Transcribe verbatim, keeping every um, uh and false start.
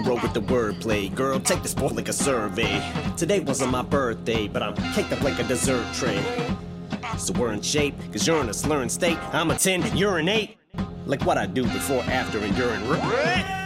You wrote with the wordplay. Girl, take this boy like a survey. Today wasn't my birthday, but I'm caked up like a dessert tray. So we're in shape, cause you're in a slurring state. I'm a ten, you're an eight. Like what I do before, after, and during.